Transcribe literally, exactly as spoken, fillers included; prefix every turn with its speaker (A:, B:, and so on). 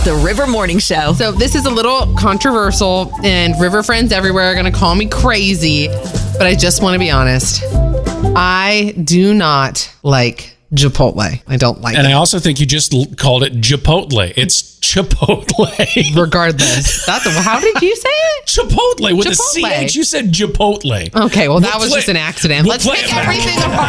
A: The River Morning Show.
B: So this is a little controversial, and River friends everywhere are going to call me crazy, but I just want to be honest. I do not like Chipotle. I don't like
C: and
B: it.
C: And I also think you just l- called it Chipotle. It's Chipotle.
B: Regardless. That's a, how did you say it?
C: Chipotle. With
B: Chipotle.
C: a C H, you said Chipotle.
B: Okay, well, that
C: We'll
B: was
C: play-
B: just an accident.
C: we'll
B: Let's
C: play
B: pick
C: it back.
B: everything apart.